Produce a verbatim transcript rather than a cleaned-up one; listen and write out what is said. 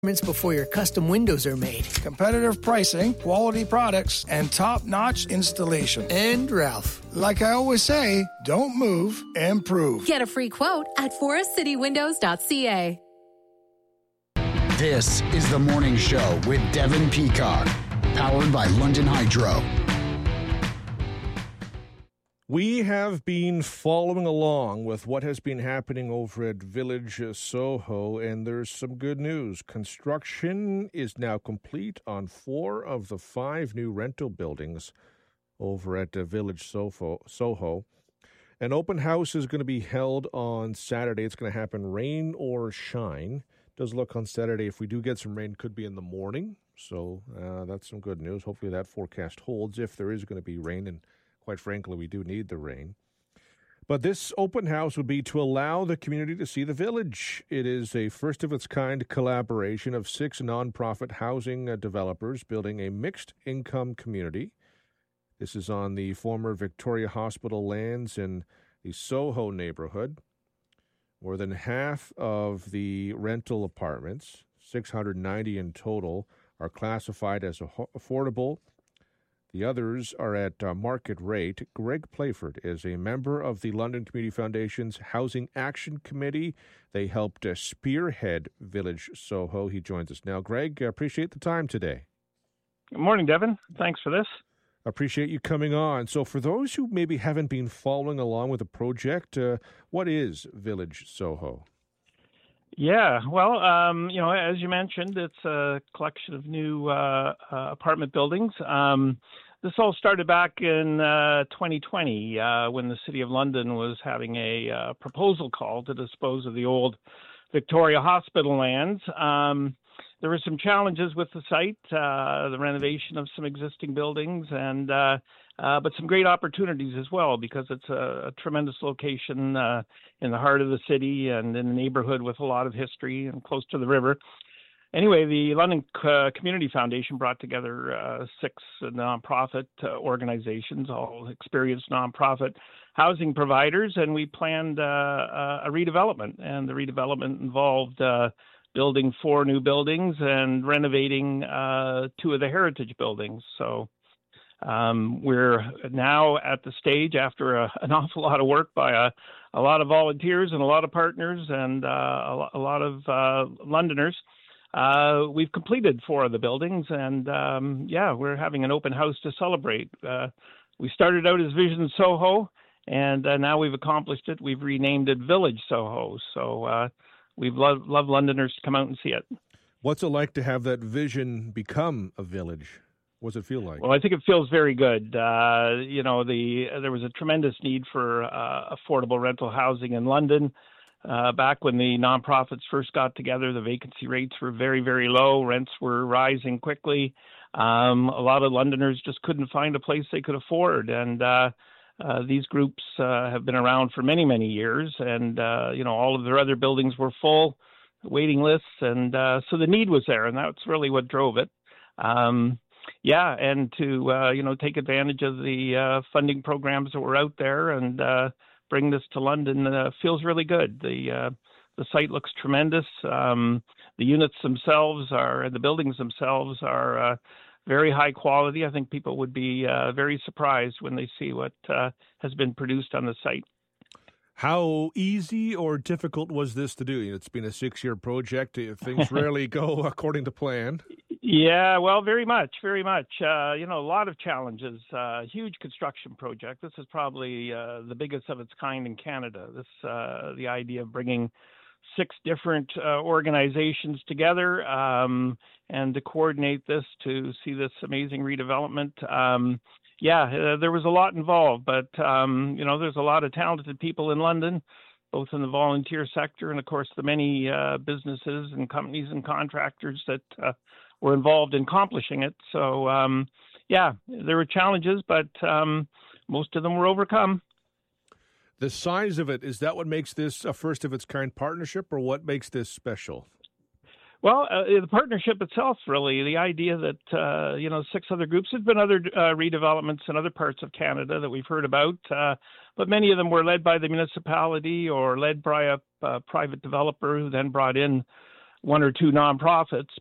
before your custom windows are made. Competitive pricing, quality products, and top-notch installation. And Ralph. Like I always say, don't move, improve. Get a free quote at forest city windows dot c a. This is The Morning Show with Devin Peacock, powered by London Hydro. We have been following along with what has been happening over at Village Soho, and there's some good news. Construction is now complete on four of the five new rental buildings over at uh, Village Soho. Soho. An open house is going to be held on Saturday. It's going to happen rain or shine. It does look on Saturday, if we do get some rain, could be in the morning. So uh, that's some good news. Hopefully that forecast holds if there is going to be rain, and quite frankly, we do need the rain. But this open house would be to allow the community to see the village. It is a first-of-its-kind collaboration of six nonprofit housing uh, developers building a mixed-income community. This is on the former Victoria Hospital lands in the Soho neighborhood. More than half of the rental apartments, six hundred ninety in total, are classified as affordable. The others are at uh, market rate. Greg Playford is a member of the London Community Foundation's Housing Action Committee. They helped uh, spearhead Village Soho. He joins us now. Greg, I appreciate the time today. Good morning, Devin. Thanks for this. Appreciate you coming on. So for those who maybe haven't been following along with the project, uh, what is Village Soho? Yeah, well, um, you know, as you mentioned, it's a collection of new uh, uh, apartment buildings. Um, this all started back in uh, twenty twenty uh, when the City of London was having a uh, proposal call to dispose of the old Victoria Hospital lands. Um, there were some challenges with the site, uh, the renovation of some existing buildings, and uh, uh, but some great opportunities as well, because it's a, a tremendous location uh, in the heart of the city and in a neighborhood with a lot of history and close to the river. Anyway, the London uh, Community Foundation brought together uh, six nonprofit uh, organizations, all experienced nonprofit housing providers, and we planned uh, a redevelopment. And the redevelopment involved uh, building four new buildings and renovating uh, two of the heritage buildings. So um, we're now at the stage, after a, an awful lot of work by a, a lot of volunteers and a lot of partners and uh, a, a lot of uh, Londoners. Uh, we've completed four of the buildings, and um, yeah, we're having an open house to celebrate. Uh, we started out as Vision Soho, and uh, now we've accomplished it. We've renamed it Village Soho. So uh, we've loved, loved Londoners to come out and see it. What's it like to have that vision become a village? What does it feel like? Well, I think it feels very good. Uh, you know, the there was a tremendous need for uh, affordable rental housing in London. Uh, back when the nonprofits first got together, the vacancy rates were very, very low. Rents were rising quickly. Um, a lot of Londoners just couldn't find a place they could afford. And uh, uh, these groups uh, have been around for many, many years. And, uh, you know, all of their other buildings were full, waiting lists. And uh, so the need was there, and that's really what drove it. Um, yeah, and to, uh, you know, take advantage of the uh, funding programs that were out there and uh, bring this to London uh, feels really good. The uh, the site looks tremendous. Um, the units themselves are, the buildings themselves are uh, very high quality. I think people would be uh, very surprised when they see what uh, has been produced on the site. How easy or difficult was this to do? It's been a six-year project. Things rarely go according to plan. Yeah, well, very much, very much. Uh, you know, a lot of challenges. Uh, huge construction project. This is probably uh, the biggest of its kind in Canada. This, uh, the idea of bringing six different uh, organizations together um, and to coordinate this to see this amazing redevelopment. Um, yeah, uh, there was a lot involved, but um, you know, there's a lot of talented people in London, both in the volunteer sector and, of course, the many uh, businesses and companies and contractors that uh, were involved in accomplishing it. So, um, yeah, there were challenges, but um, most of them were overcome. The size of it, is that what makes this a first-of-its-kind partnership, or what makes this special? Well, uh, the partnership itself, really, the idea that, uh, you know, six other groups, there's been other uh, redevelopments in other parts of Canada that we've heard about, uh, but many of them were led by the municipality or led by a, a private developer who then brought in one or two nonprofits,